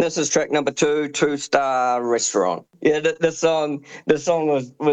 This is track number 2, Two Star Restaurant. Yeah, the song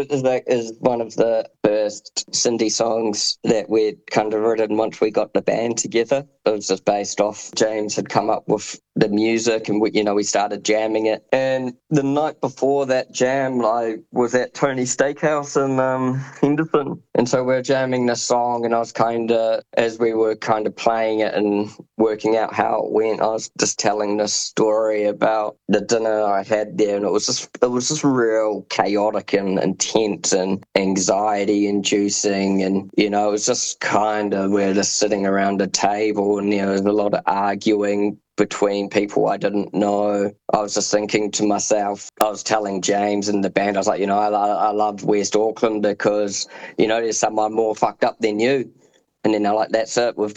is one of the first Cindy songs that we'd kind of written once we got the band together. It was just based off James had come up with the music, and we started jamming it. And the night before that jam, I was at Tony's Steakhouse in Henderson, and so we were jamming this song, and I was as we were kind of playing it and working out how it went, I was just telling this story about the dinner I had there, and it was just real chaotic and intense and anxiety inducing, and it was just we're just sitting around a table, and there was a lot of arguing between people I didn't know. I was just thinking to myself, I was telling James and the band, I was like, I loved West Auckland because, there's someone more fucked up than you. And then they're like, that's it. We've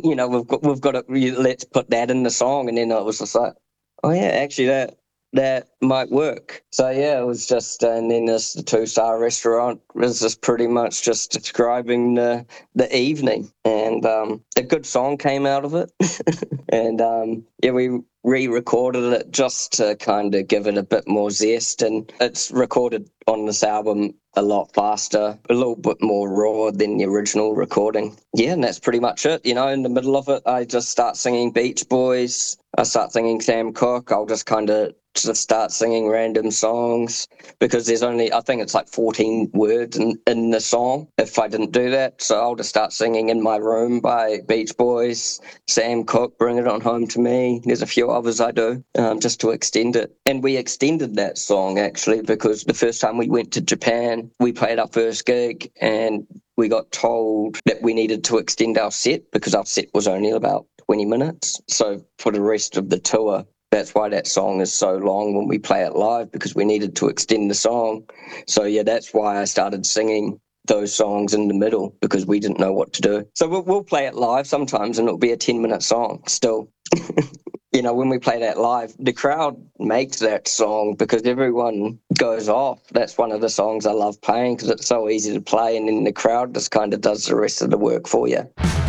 got to, let's put that in the song. And then it was just like, oh yeah, actually that might work. So yeah, it was just, and then the Two-Star Restaurant was just pretty much just describing the evening, and a good song came out of it. And we re-recorded it just to kind of give it a bit more zest, and it's recorded on this album a lot faster, a little bit more raw than the original recording. Yeah, and that's pretty much it. In the middle of it, I just start singing Beach Boys. I start singing Sam Cooke. I'll just kind of just start singing random songs because there's only, I think it's like 14 words in the song if I didn't do that. So I'll just start singing In My Room by Beach Boys, Sam Cooke, Bring It On Home to Me. There's a few others I do just to extend it. And we extended that song actually because the first time we went to Japan, we played our first gig and we got told that we needed to extend our set because our set was only about 20 minutes. So for the rest of the tour, that's why that song is so long when we play it live, because we needed to extend the song. So yeah, that's why I started singing those songs in the middle, because we didn't know what to do. So we'll play it live sometimes and it'll be a 10-minute song still. When we play that live, the crowd makes that song because everyone goes off. That's one of the songs I love playing because it's so easy to play, and then the crowd just kind of does the rest of the work for you.